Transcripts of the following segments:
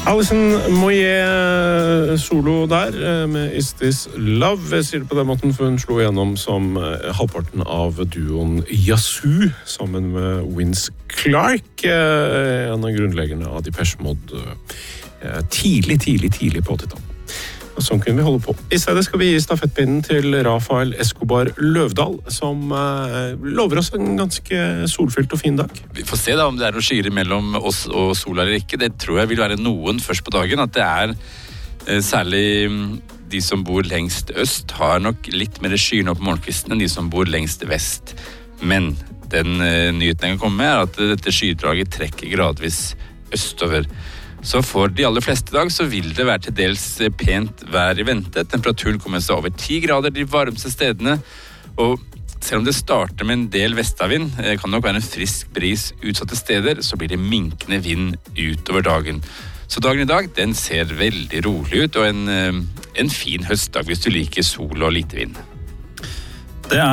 Alison Moyet solo der med Is This Love. Jeg sier det på den måten, for hun slo igjennom som halvparten av duoen Yazoo, sammen med Vince Clarke, en av grunnleggerne av Depeche Mode, tidlig på 80-tallet. Og sånn kunne vi holde på. I stedet skal vi gi stafettpinnen til Rafael Escobar Løvdahl, som lover oss en ganske solfylt og fin dag. Vi får se da om det noe skyer mellom oss og sola eller ikke. Det tror jeg vil være noen først på dagen, at det særlig de som bor lengst øst har nok litt mer skyer nå på morgenkvisten enn de som bor lengst vest. Men den nyheten jeg kan komme med at dette skydraget trekker gradvis østover. Så for de aller fleste dag så vil det være til dels pent vær i vente. Temperaturen kommer seg over 10 grader de varmeste stedene. Og selv om det starter med en del vestavind, kan det nok være en frisk bris utsatte steder, så blir det minkende vind utover dagen. Så dagen i dag, den ser veldig rolig ut, og en fin høstdag hvis du liker sol og lite vind. Det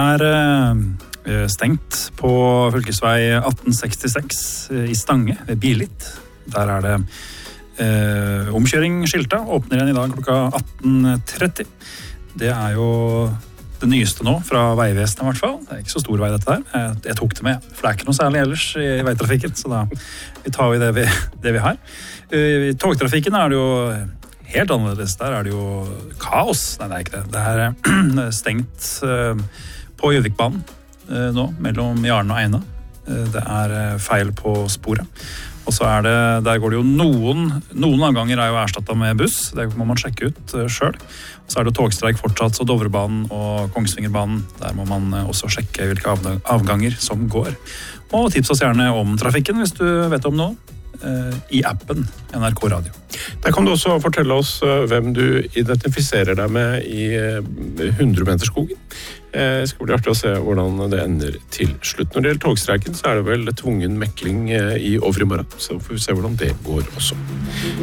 stengt på fylkesvei 1866 i Stange ved Bilit. Der det omkjøring-skilta, åpner igjen i dag klokka 18:30. Det jo det nyeste nå fra Veivesenet i hvert fall. Det ikke så stor vei dette her. Jeg tok det med, for det ikke noe særlig ellers i veitrafikken, så da tar vi det vi har. I togtrafikken det jo helt annerledes. Der det jo kaos. Nei, det ikke det. Det stengt på Gjøvikbanen nå, mellom Jarne og Eina. Det feil på sporet. Og så der går det jo noen avganger jo erstattet med buss. Det må man sjekke ut selv. Og så det togstreik fortsatt, så Dovrebanen og Kongsvingerbanen. Der må man også sjekke hvilke avganger som går. Og tips oss gjerne om trafikken hvis du vet om noe. I appen NRK Radio. Der kan du også fortelle oss hvem du identifiserer deg med i 100-meterskogen. Det skal bli artig å se hvordan det ender til slutt. Når det gjelder togstreiken, så det vel tvungen mekling i overmorgen, så får vi se hvordan det går også.